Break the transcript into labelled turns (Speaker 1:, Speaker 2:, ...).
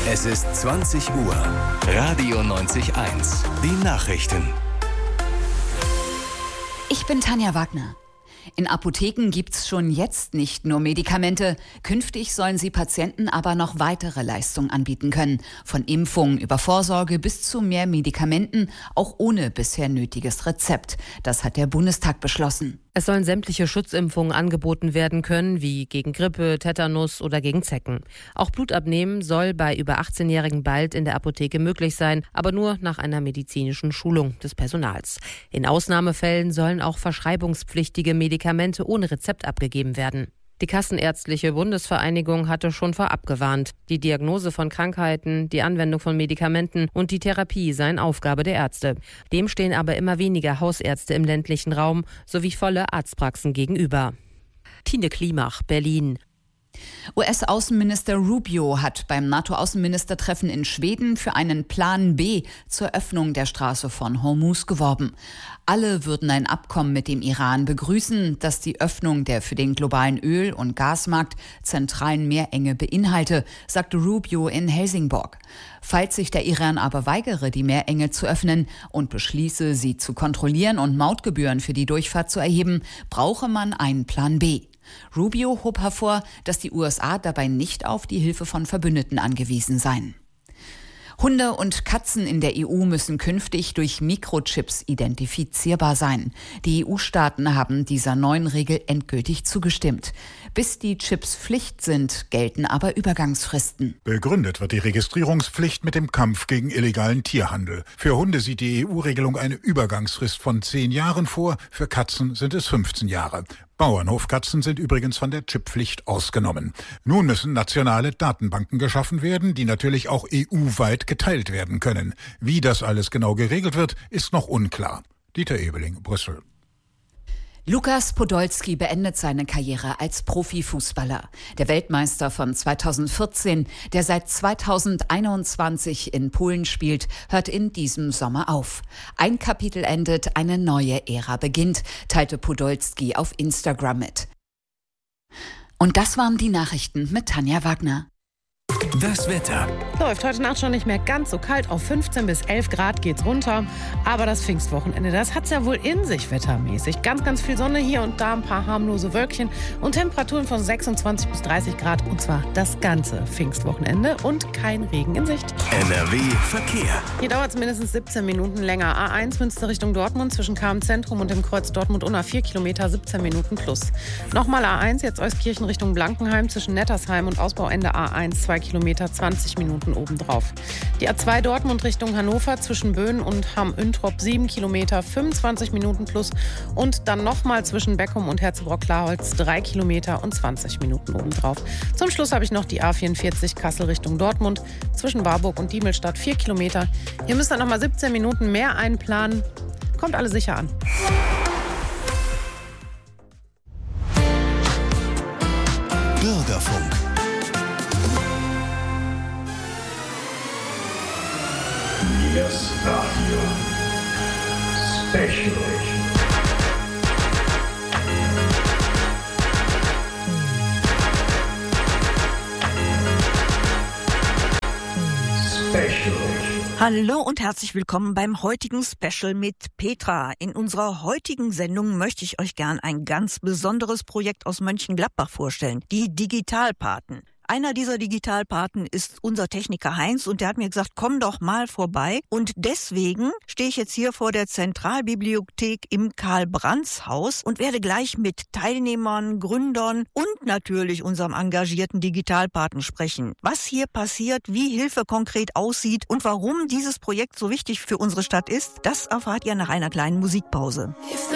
Speaker 1: Es ist 20 Uhr. Radio 90.1. Die Nachrichten.
Speaker 2: Ich bin Tanja Wagner. In Apotheken gibt's schon jetzt nicht nur Medikamente. Künftig sollen sie Patienten aber noch weitere Leistungen anbieten können. Von Impfungen über Vorsorge bis zu mehr Medikamenten, auch ohne bisher nötiges Rezept. Das hat der Bundestag beschlossen.
Speaker 3: Es sollen sämtliche Schutzimpfungen angeboten werden können, wie gegen Grippe, Tetanus oder gegen Zecken. Auch Blutabnehmen soll bei über 18-Jährigen bald in der Apotheke möglich sein, aber nur nach einer medizinischen Schulung des Personals. In Ausnahmefällen sollen auch verschreibungspflichtige Medikamente ohne Rezept abgegeben werden. Die Kassenärztliche Bundesvereinigung hatte schon vorab gewarnt. Die Diagnose von Krankheiten, die Anwendung von Medikamenten und die Therapie seien Aufgabe der Ärzte. Dem stehen aber immer weniger Hausärzte im ländlichen Raum sowie volle Arztpraxen gegenüber. Tine Klimach, Berlin.
Speaker 2: US-Außenminister Rubio hat beim NATO-Außenministertreffen in Schweden für einen Plan B zur Öffnung der Straße von Hormuz geworben. Alle würden ein Abkommen mit dem Iran begrüßen, das die Öffnung der für den globalen Öl- und Gasmarkt zentralen Meerenge beinhalte, sagte Rubio in Helsingborg. Falls sich der Iran aber weigere, die Meerenge zu öffnen und beschließe, sie zu kontrollieren und Mautgebühren für die Durchfahrt zu erheben, brauche man einen Plan B. Rubio hob hervor, dass die USA dabei nicht auf die Hilfe von Verbündeten angewiesen seien. Hunde und Katzen in der EU müssen künftig durch Mikrochips identifizierbar sein. Die EU-Staaten haben dieser neuen Regel endgültig zugestimmt. Bis die Chips Pflicht sind, gelten aber Übergangsfristen.
Speaker 4: Begründet wird die Registrierungspflicht mit dem Kampf gegen illegalen Tierhandel. Für Hunde sieht die EU-Regelung eine Übergangsfrist von 10 Jahren vor, für Katzen sind es 15 Jahre. Bauernhofkatzen sind übrigens von der Chipppflicht ausgenommen. Nun müssen nationale Datenbanken geschaffen werden, die natürlich auch EU-weit geteilt werden können. Wie das alles genau geregelt wird, ist noch unklar. Dieter Ebeling, Brüssel.
Speaker 2: Lukas Podolski beendet seine Karriere als Profifußballer. Der Weltmeister von 2014, der seit 2021 in Polen spielt, hört in diesem Sommer auf. Ein Kapitel endet, eine neue Ära beginnt, teilte Podolski auf Instagram mit. Und das waren die Nachrichten mit Tanja Wagner.
Speaker 1: Das Wetter.
Speaker 5: Läuft heute Nacht schon nicht mehr ganz so kalt. Auf 15 bis 11 Grad geht's runter. Aber das Pfingstwochenende, das hat's ja wohl in sich wettermäßig. Ganz, ganz viel Sonne hier und da, ein paar harmlose Wölkchen und Temperaturen von 26 bis 30 Grad. Und zwar das ganze Pfingstwochenende und kein Regen in Sicht.
Speaker 1: NRW Verkehr.
Speaker 5: Hier dauert es mindestens 17 Minuten länger. A1 Münster Richtung Dortmund zwischen KM-Zentrum und dem Kreuz Dortmund-Unna 4 Kilometer, 17 Minuten plus. Nochmal A1 jetzt Euskirchen Richtung Blankenheim zwischen Nettersheim und Ausbauende A1 2 Kilometer, 20 Minuten obendrauf. Die A2 Dortmund Richtung Hannover zwischen Böen und Hamm-Üntrop 7 Kilometer, 25 Minuten plus. Und dann nochmal zwischen Beckum und Herzebrock-Klarholz 3 Kilometer und 20 Minuten obendrauf. Zum Schluss habe ich noch die A44 Kassel Richtung Dortmund zwischen Warburg und Diemelstadt 4 Kilometer. Hier müsst ihr nochmal 17 Minuten mehr einplanen. Kommt alle sicher an.
Speaker 1: Bürgerfunk.
Speaker 6: Yes, Radio Special.
Speaker 7: Hallo und herzlich willkommen beim heutigen Special mit Petra. In unserer heutigen Sendung möchte ich euch gern ein ganz besonderes Projekt aus Mönchengladbach vorstellen, die Digitalpaten. Einer dieser Digitalpaten ist unser Techniker Heinz und der hat mir gesagt, komm doch mal vorbei. Und deswegen stehe ich jetzt hier vor der Zentralbibliothek im Karl-Brands-Haus und werde gleich mit Teilnehmern, Gründern und natürlich unserem engagierten Digitalpaten sprechen. Was hier passiert, wie Hilfe konkret aussieht und warum dieses Projekt so wichtig für unsere Stadt ist, das erfahrt ihr nach einer kleinen Musikpause.